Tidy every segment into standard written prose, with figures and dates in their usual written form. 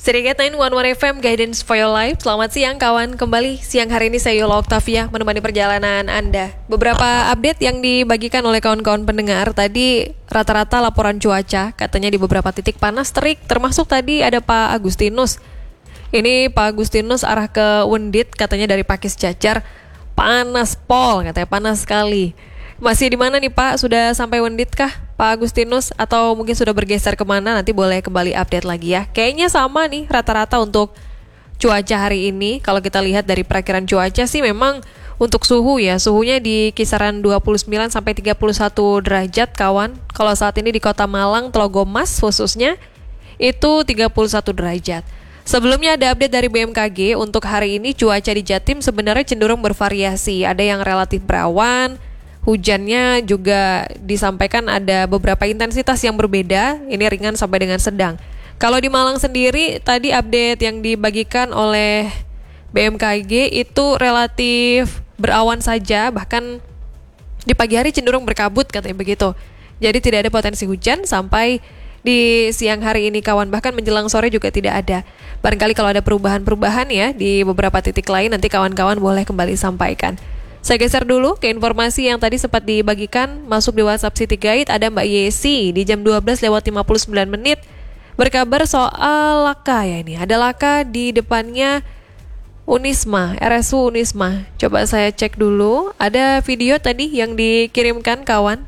Sedikit 911 FM Guidance for Your Life. Selamat siang kawan, kembali siang hari ini saya Yola Octavia menemani perjalanan Anda. Beberapa update yang dibagikan oleh kawan-kawan pendengar. Tadi rata-rata laporan cuaca, katanya di beberapa titik panas terik. Termasuk tadi ada Pak Agustinus. Ini Pak Agustinus arah ke Wendit, katanya dari Pakis Jajar. Panas pol, katanya panas sekali. Masih di mana nih Pak? Sudah sampai Wendit kah Pak Agustinus? Atau mungkin sudah bergeser kemana? Nanti boleh kembali update lagi ya. Kayaknya sama nih rata-rata untuk cuaca hari ini. Kalau kita lihat dari perakiran cuaca sih memang untuk suhu ya. Suhunya di kisaran 29 sampai 31 derajat kawan. Kalau saat ini di Kota Malang, Tlogomas khususnya itu 31 derajat. Sebelumnya ada update dari BMKG. Untuk hari ini cuaca di Jatim sebenarnya cenderung bervariasi. Ada yang relatif berawan. Hujannya juga disampaikan ada beberapa intensitas yang berbeda, ini ringan sampai dengan sedang. Kalau di Malang sendiri, tadi update yang dibagikan oleh BMKG itu relatif berawan saja, bahkan di pagi hari cenderung berkabut katanya begitu. Jadi tidak ada potensi hujan sampai di siang hari ini kawan, bahkan menjelang sore juga tidak ada. Barangkali kalau ada perubahan-perubahan ya di beberapa titik lain, nanti kawan-kawan boleh kembali sampaikan. Saya geser dulu ke informasi yang tadi sempat dibagikan masuk di WhatsApp City Guide. Ada Mbak Yesi di jam 12:59 berkabar soal laka ya ini. Ada laka di depannya Unisma, RSU Unisma. Coba saya cek dulu. Ada video tadi yang dikirimkan kawan.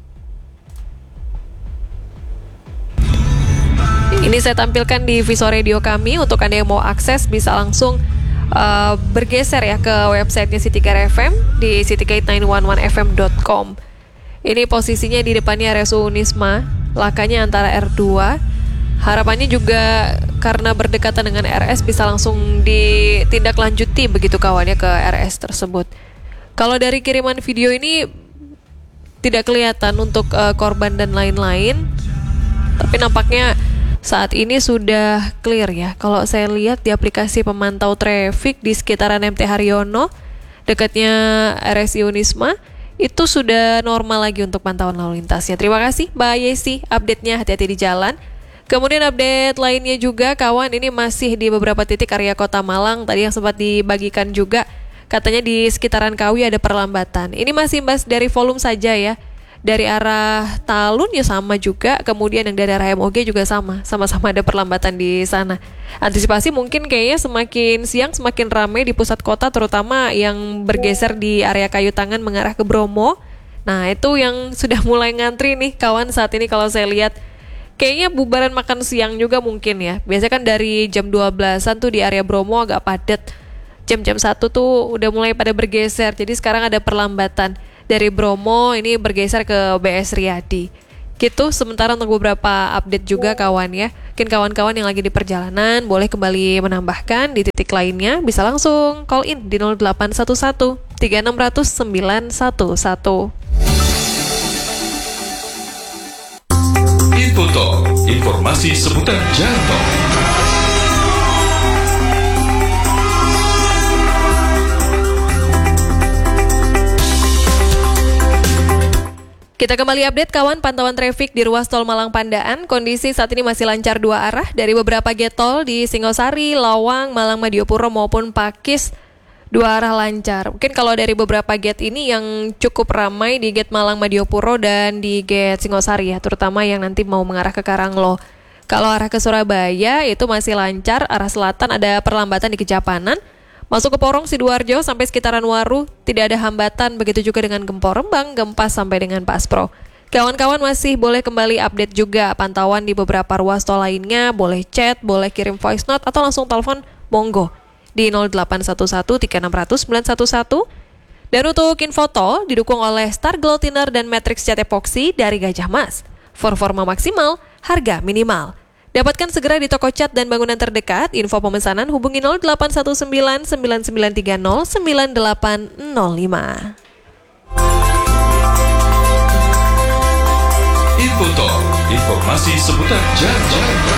Ini saya tampilkan di Viso Radio kami. Untuk Anda yang mau akses bisa langsung bergeser ya ke websitenya Citygate FM di citygate911fm.com. Ini posisinya di depannya RSU Unisma, lakanya antara R2. Harapannya juga karena berdekatan dengan RS bisa langsung ditindaklanjuti begitu kawannya ke RS tersebut. Kalau dari kiriman video ini tidak kelihatan untuk korban dan lain-lain, tapi nampaknya saat ini sudah clear ya. Kalau saya lihat di aplikasi pemantau traffic di sekitaran MT Haryono, dekatnya RSI Unisma, itu sudah normal lagi untuk pantauan lalu lintasnya. Terima kasih Mbak Yesi, update-nya hati-hati di jalan. Kemudian update lainnya juga kawan, ini masih di beberapa titik area Kota Malang. Tadi yang sempat dibagikan juga, katanya di sekitaran Kawi ada perlambatan. Ini masih imbas dari volume saja ya. Dari arah Talun ya sama juga, kemudian yang dari arah MOG juga sama-sama ada perlambatan di sana. Antisipasi mungkin kayaknya semakin siang semakin ramai di pusat kota, terutama yang bergeser di area Kayu Tangan mengarah ke Bromo. Nah itu yang sudah mulai ngantri nih kawan saat ini kalau saya lihat. Kayaknya bubaran makan siang juga mungkin ya. Biasanya kan dari jam 12-an tuh di area Bromo agak padat. Jam-jam 1 tuh udah mulai pada bergeser, jadi sekarang ada perlambatan. Dari Bromo ini bergeser ke BS Riyadi. Gitu, sementara untuk beberapa update juga kawan ya. Mungkin kawan-kawan yang lagi di perjalanan boleh kembali menambahkan di titik lainnya. Bisa langsung call in di 0811 3600 911. Infoto, informasi seputar jalan tol. Kita kembali update kawan, pantauan traffic di ruas tol Malang Pandaan. Kondisi saat ini masih lancar dua arah dari beberapa gate tol di Singosari, Lawang, Malang Madiopuro maupun Pakis. Dua arah lancar. Mungkin kalau dari beberapa gate ini yang cukup ramai di gate Malang Madiopuro dan di gate Singosari ya, terutama yang nanti mau mengarah ke Karanglo. Kalau arah ke Surabaya itu masih lancar, arah selatan ada perlambatan di Kejapanan. Masuk ke Porong Sidoarjo sampai sekitaran Waru tidak ada hambatan, begitu juga dengan Gempor Rembang, Gempas sampai dengan Paspro. Kawan-kawan masih boleh kembali update juga pantauan di beberapa ruas tol lainnya, boleh chat, boleh kirim voice note atau langsung telepon monggo di 0811 3600 911. Dan untuk info tol didukung oleh Star Glow Thinner dan Matrix Cat Epoxy dari Gajah Mas. Performa maksimal, harga minimal. Dapatkan segera di toko cat dan bangunan terdekat. Info pemesanan hubungi 0819 9930 9805. Infoto, informasi seputar jalan tol.